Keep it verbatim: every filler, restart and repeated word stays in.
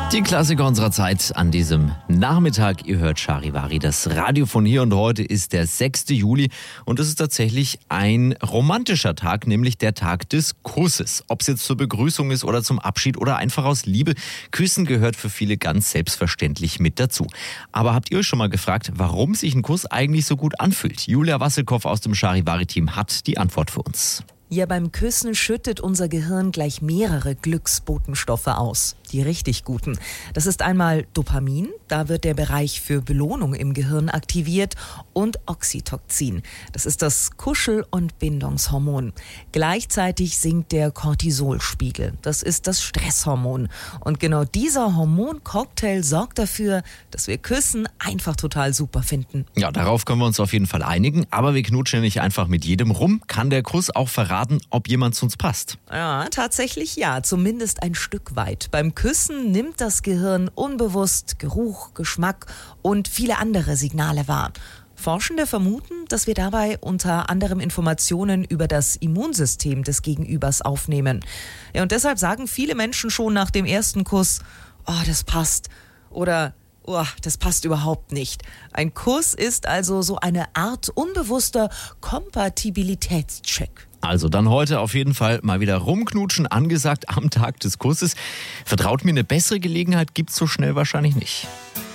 Die Klassiker unserer Zeit an diesem Nachmittag. Ihr hört Charivari, das Radio von hier, und heute ist der sechste Juli und es ist tatsächlich ein romantischer Tag, nämlich der Tag des Kusses. Ob es jetzt zur Begrüßung ist oder zum Abschied oder einfach aus Liebe, Küssen gehört für viele ganz selbstverständlich mit dazu. Aber habt ihr euch schon mal gefragt, warum sich ein Kuss eigentlich so gut anfühlt? Julia Wasselkow aus dem Charivari-Team hat die Antwort für uns. Ja, beim Küssen schüttet unser Gehirn gleich mehrere Glücksbotenstoffe aus. Die richtig guten. Das ist einmal Dopamin, da wird der Bereich für Belohnung im Gehirn aktiviert, und Oxytocin. Das ist das Kuschel- und Bindungshormon. Gleichzeitig sinkt der Cortisolspiegel. Das ist das Stresshormon. Und genau dieser Hormoncocktail sorgt dafür, dass wir Küssen einfach total super finden. Ja, darauf können wir uns auf jeden Fall einigen, aber wir knutschen nicht einfach mit jedem rum. Kann der Kuss auch verraten, ob jemand zu uns passt? Ja, tatsächlich ja, zumindest ein Stück weit. Beim Küssen nimmt das Gehirn unbewusst Geruch, Geschmack und viele andere Signale wahr. Forschende vermuten, dass wir dabei unter anderem Informationen über das Immunsystem des Gegenübers aufnehmen. Ja, und deshalb sagen viele Menschen schon nach dem ersten Kuss, oh, das passt, oder oh, das passt überhaupt nicht. Ein Kuss ist also so eine Art unbewusster Kompatibilitätscheck. Also dann heute auf jeden Fall mal wieder rumknutschen, angesagt am Tag des Kusses. Vertraut mir, eine bessere Gelegenheit gibt's so schnell wahrscheinlich nicht.